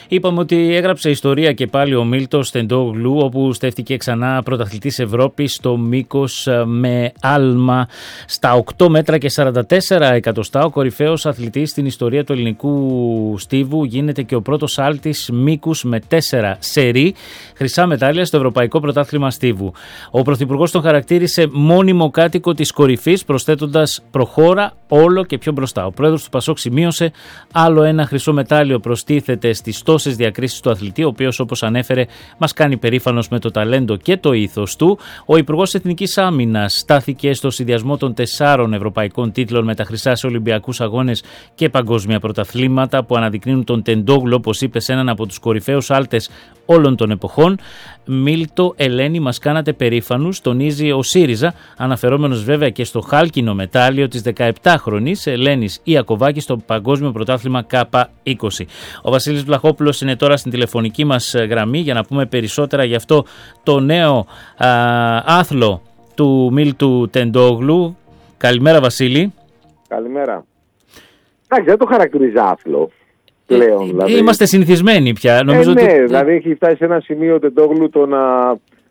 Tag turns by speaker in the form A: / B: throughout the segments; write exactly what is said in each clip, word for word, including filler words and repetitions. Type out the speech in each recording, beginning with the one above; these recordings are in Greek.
A: Είπαμε ότι έγραψε ιστορία και πάλι ο Μίλτος Τεντόγλου, όπου στέφτηκε ξανά πρωταθλητής Ευρώπης στο μήκος με άλμα στα οκτώ μέτρα και σαράντα τέσσερα εκατοστά. Ο κορυφαίος αθλητής στην ιστορία του ελληνικού στίβου, γίνεται και ο πρώτος άλτης μήκους με τέσσερα σερί χρυσά μετάλλια στο Ευρωπαϊκό Πρωτάθλημα Στίβου. Ο Πρωθυπουργός τον χαρακτήρισε μόνιμο κάτοικο της κορυφής, προσθέτοντας «προχώρα όλο και πιο μπροστά». Ο πρόεδρος του Πασόκ σημείωσε: άλλο ένα χρυσό μετάλλιο προστίθεται στις τόσες διακρίσεις του αθλητή, ο οποίος, όπως ανέφερε, μας κάνει περήφανος με το ταλέντο και το ήθος του. Ο Υπουργός Εθνικής Άμυνας στάθηκε στο συνδυασμό των τεσσάρων ευρωπαϊκών τίτλων με τα χρυσά σε Ολυμπιακούς Αγώνες και παγκόσμια πρωταθλήματα, που αναδεικνύουν τον Τεντόγλου, όπως είπε, σε έναν από τους κορυφαίους άλτες όλων των εποχών. Μίλτο, Ελένη, μας κάνατε περήφανους, τονίζει ο ΣΥΡΙΖΑ, αναφερόμενος βέβαια και στο χάλκινο μετάλλιο της δεκαεπτάχρονης Ελένης Ιακωβάκη στο Παγκόσμιο Πρωτάθλημα Κάπα είκοσι. Ο Βασίλης Βλαχόπουλος είναι τώρα στην τηλεφωνική μας γραμμή για να πούμε περισσότερα γι' αυτό το νέο α, άθλο του Μίλτου Τεντόγλου. Καλημέρα, Βασίλη.
B: Καλημέρα. Εντάξει, δεν το χαρακτηρίζει άθλο πλέον. Δηλαδή.
A: Είμαστε συνηθισμένοι πια. Νομίζω
B: ε, ναι,
A: ότι...
B: δηλαδή έχει φτάσει σε ένα σημείο ο Τεντόγλου το να...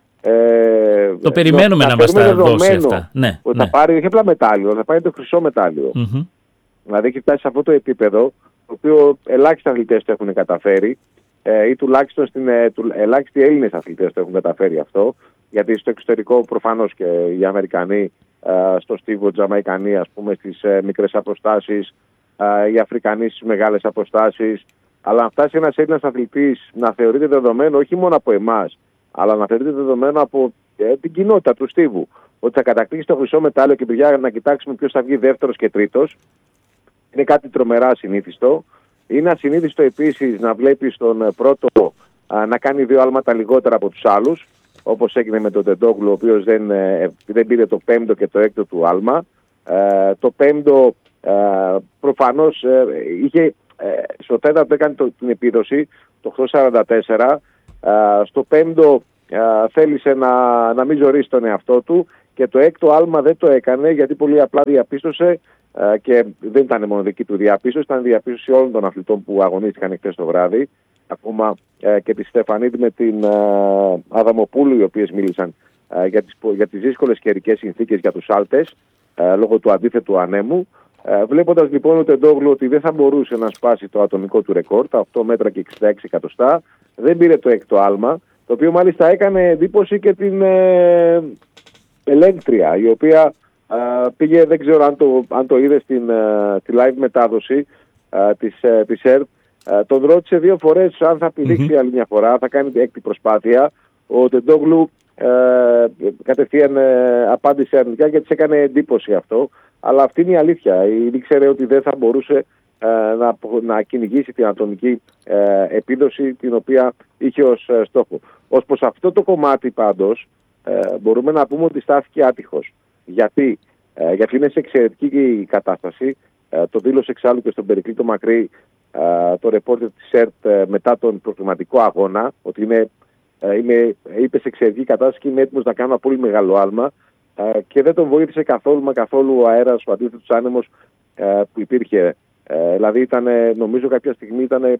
B: Ε,
A: το περιμένουμε να, να μας τα δώσει αυτά. Ναι,
B: ότι
A: ναι.
B: θα πάρει, όχι απλά μετάλλιο, θα πάρει το χρυσό μετάλλιο.
A: Mm-hmm.
B: Δηλαδή έχει φτάσει σε αυτό το επίπεδο, το οποίο ελάχιστοι αθλητές το έχουν καταφέρει, ε, ή τουλάχιστον στην, ε, του, ελάχιστοι Έλληνες αθλητές το έχουν καταφέρει αυτό, γιατί στο εξωτερικό προφανώς και οι Αμερικανοί, ε, στο στίβο, Τζαμαϊκανοί, ας πούμε, στις ε, μικρές αποστάσεις, ε, οι Αφρικανοί στις μεγάλες αποστάσεις. Αλλά να φτάσει ένας Έλληνας αθλητής να θεωρείται δεδομένο όχι μόνο από εμάς, αλλά να θεωρείται δεδομένο από ε, την κοινότητα του στίβου, ότι θα κατακτήσει το χρυσό μετάλλιο και παιδιά να κοιτάξουμε ποιος θα βγει δεύτερος και τρίτος, είναι κάτι τρομερά ασυνήθιστο. Είναι ασυνήθιστο επίσης να βλέπεις τον πρώτο α, να κάνει δύο άλματα λιγότερα από τους άλλους, όπως έγινε με τον Τεντόγλου, ο οποίος δεν, ε, δεν πήρε το πέμπτο και το έκτο του άλμα. Ε, το πέμπτο ε, προφανώς ε, είχε, ε, στο τέταρτο έκανε το, την επίδοση, το οκτώ σαράντα τέσσερα. Uh, στο πέμπτο uh, θέλησε να, να μην ζωρίσει τον εαυτό του και το έκτο άλμα δεν το έκανε, γιατί πολύ απλά διαπίστωσε uh, και δεν ήταν μόνο δική του διαπίστωση, ήταν διαπίστωση όλων των αθλητών που αγωνίστηκαν εχθές το βράδυ, ακόμα uh, και τη Στεφανίδη με την uh, Αδαμοπούλου, οι οποίες μίλησαν uh, για, τις, για τις δύσκολες καιρικές συνθήκες για τους άλτες uh, λόγω του αντίθετου ανέμου. Uh, βλέποντας λοιπόν ο Τεντόγλου ότι δεν θα μπορούσε να σπάσει το ατομικό του ρεκόρ, τα οκτώ μέτρα και εξήντα έξι εκατοστά, δεν πήρε το έκτο άλμα, το οποίο μάλιστα έκανε εντύπωση και την ε, ελέγκτρια, η οποία ε, πήγε, δεν ξέρω αν το, αν το είδε στην ε, τη live μετάδοση ε, της, ε, της ΕΡΤ, ε, τον ρώτησε δύο φορές αν θα πηδήξει mm-hmm. άλλη μια φορά, θα κάνει την έκτη προσπάθεια. Ο Τεντόγλου ε, κατευθείαν ε, απάντησε αρνητικά και της έκανε εντύπωση αυτό, αλλά αυτή είναι η αλήθεια. Ήξερε ότι δεν θα μπορούσε Να, να κυνηγήσει την ατομική ε, επίδοση την οποία είχε ως ε, στόχο. Ως προς αυτό το κομμάτι πάντως ε, μπορούμε να πούμε ότι στάθηκε άτυχος. Γιατί, ε, γιατί είναι σε εξαιρετική η κατάσταση. Ε, το δήλωσε εξάλλου και στον Περικλή το Μακρύ ε, το ρεπόρτερ της ΕΡΤ ε, μετά τον προκριματικό αγώνα, ότι είναι, ε, είμαι, είπε σε εξαιρετική κατάσταση και είμαι έτοιμος να κάνω ένα πολύ μεγάλο άλμα, ε, και δεν τον βοήθησε καθόλου μα καθόλου ο αέρας, ο αντίθετος άνεμος ε, που υπήρχε. Ε, δηλαδή ήταν, νομίζω κάποια στιγμή ήταν, ε,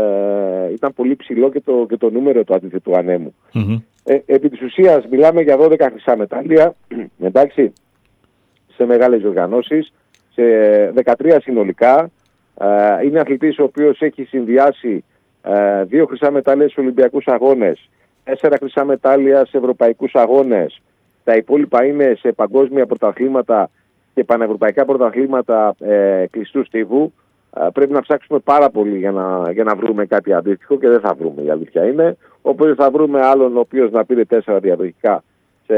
B: ήταν πολύ ψηλό και το, και το νούμερο του αντίθετου ανέμου. Mm-hmm. Ε, επί της ουσίας μιλάμε για δώδεκα χρυσά μετάλλια, εντάξει, σε μεγάλες οργανώσεις, σε δεκατρία συνολικά. Ε, είναι αθλητής ο οποίος έχει συνδυάσει ε, δύο χρυσά μετάλλια σε Ολυμπιακούς Αγώνες, τέσσερα χρυσά μετάλλια σε Ευρωπαϊκούς Αγώνες. Τα υπόλοιπα είναι σε παγκόσμια πρωταθλήματα και πανευρωπαϊκά πρωταθλήματα ε, κλειστού στίβου. Ε, πρέπει να ψάξουμε πάρα πολύ για να, για να βρούμε κάτι αντίστοιχο και δεν θα βρούμε, η αλήθεια είναι. Όπως θα βρούμε άλλον ο οποίος να πήρε τέσσερα διαδοχικά σε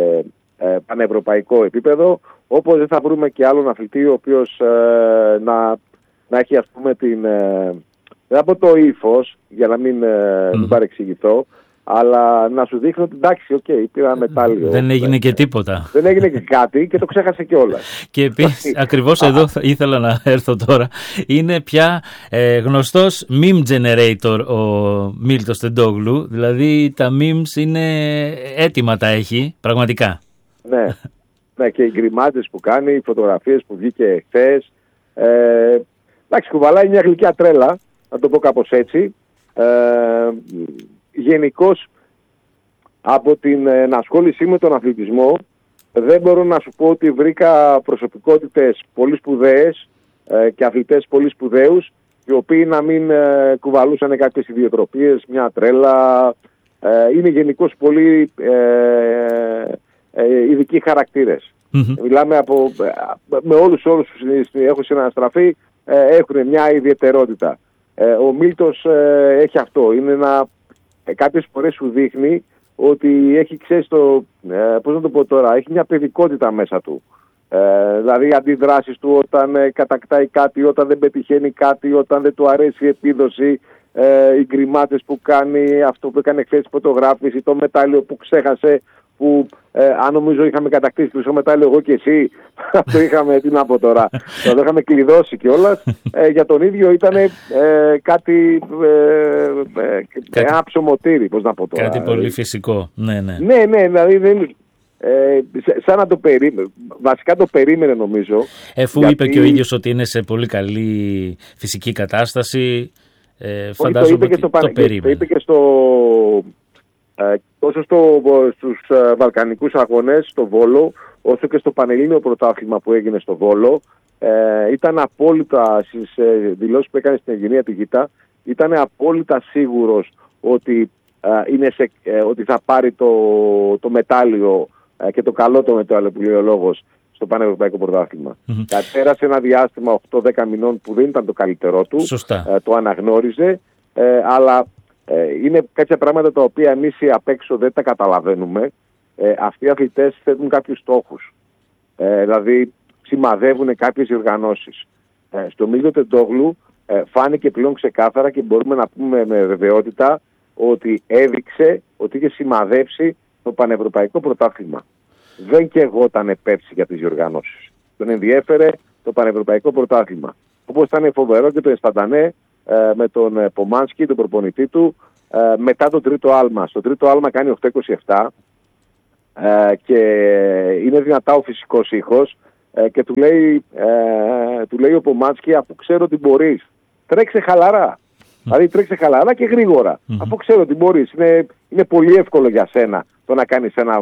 B: ε, πανευρωπαϊκό επίπεδο, όπως δεν θα βρούμε και άλλον αθλητή ο οποίος ε, να, να έχει, ας πούμε, την, ε, δεν από το ύφος, για να μην, ε, mm. μην παρεξηγηθώ, αλλά να σου δείχνω ότι εντάξει, οκ, okay, πήρα μετάλλιο.
A: Δεν έγινε ναι. και τίποτα.
B: Δεν έγινε και κάτι και το ξέχασε κιόλας.
A: Και επίσης, ακριβώς εδώ ήθελα να έρθω τώρα, είναι πια ε, γνωστός meme generator ο Μίλτος Τεντόγλου, δηλαδή τα memes είναι έτοιμα, τα έχει, πραγματικά.
B: Ναι, ναι, και οι γκριμάτες που κάνει, οι φωτογραφίες που βγήκε χθες. Ε, εντάξει, κουβαλάει μια γλυκιά τρέλα, να το πω κάπως έτσι. Ε, γενικώς από την ενασχόλησή με τον αθλητισμό δεν μπορώ να σου πω ότι βρήκα προσωπικότητες πολύ σπουδαίες ε, και αθλητές πολύ σπουδαίους, οι οποίοι να μην ε, κουβαλούσαν κάποιες ιδιοτροπίες, μια τρέλα. Ε, είναι γενικώς πολύ ε, ε, ειδικοί χαρακτήρες. Mm-hmm. Μιλάμε από, με όλους όλους που έχουν συναναστραφεί, ε, έχουν μια ιδιαιτερότητα. Ε, ο Μίλτος ε, έχει αυτό. Είναι ένα, ε, κάποιες φορές σου δείχνει ότι έχει, ξέρεις το, ε, πώς να το πω τώρα, έχει μια παιδικότητα μέσα του. Ε, δηλαδή οι αντιδράσεις του όταν ε, κατακτάει κάτι, όταν δεν πετυχαίνει κάτι, όταν δεν του αρέσει η επίδοση, ε, οι γκριμάτες που κάνει, αυτό που έκανε χθες φωτογράφηση, το μετάλλιο που ξέχασε, που ε, αν νομίζω είχαμε κατακτήσει το μετάλλιο εγώ και εσύ, το είχαμε, τι να πω τώρα, το είχαμε κλειδώσει κιόλας, ε, για τον ίδιο ήταν ε, κάτι, ε, ε, ένα ψωμοτήρι, πώς να πω τώρα.
A: Κάτι πολύ φυσικό, ναι, ναι.
B: Ναι, ναι, δηλαδή δεν... Ε, σαν να το περίμενε, βασικά το περίμενε νομίζω.
A: Εφού γιατί... είπε και ο ίδιος ότι είναι σε πολύ καλή φυσική κατάσταση, ε, φαντάζομαι ότι το, το περίμενε. Το
B: είπε και στο, ε, τόσο στο, στους ε, Βαλκανικούς αγώνες στο Βόλο, όσο και στο Πανελλήνιο πρωτάθλημα που έγινε στο Βόλο. Ε, ήταν απόλυτα στις ε, δηλώσεις που έκανε στην Ευγενία τη Γήτα, ήταν απόλυτα σίγουρος ότι, ε, είναι σε, ε, ότι θα πάρει το, το μετάλλιο και το καλό το μετάλλιο που λέει ο λόγος στο Πανευρωπαϊκό Πρωτάθλημα. Mm-hmm. Κατέρασε ένα διάστημα οκτώ δέκα μηνών που δεν ήταν το καλύτερό του. Ε, το αναγνώριζε, ε, αλλά ε, είναι κάποια πράγματα τα οποία εμείς απ' έξω δεν τα καταλαβαίνουμε. Ε, αυτοί οι αθλητές θέτουν κάποιους στόχους. Ε, δηλαδή σημαδεύουν κάποιες διοργανώσεις. Ε, στο Μίλτο Τεντόγλου ε, φάνηκε πλέον ξεκάθαρα και μπορούμε να πούμε με βεβαιότητα ότι έδειξε ότι είχε σημαδέψει το Πανευρωπαϊκό Πρωτάθλημα. Δεν καιγότανε πέρσι για τις διοργανώσεις. Τον ενδιέφερε το Πανευρωπαϊκό Πρωτάθλημα. Όπως ήταν φοβερό και το Εσταντανέ ε, με τον ε, Πομάνσκι, τον προπονητή του, ε, μετά το τρίτο άλμα. Στο τρίτο άλμα κάνει οκτώ είκοσι επτά ε, και είναι δυνατά ο φυσικός ήχος ε, και του λέει, ε, του λέει ο Πομάνσκι, αφού ξέρω ότι μπορείς, τρέξε χαλαρά. Δηλαδή τρέξε χαλαρά και γρήγορα. Mm-hmm. Αφού ξέρω ότι μπορείς, είναι, είναι πολύ εύκολο για σένα το να κάνεις ένα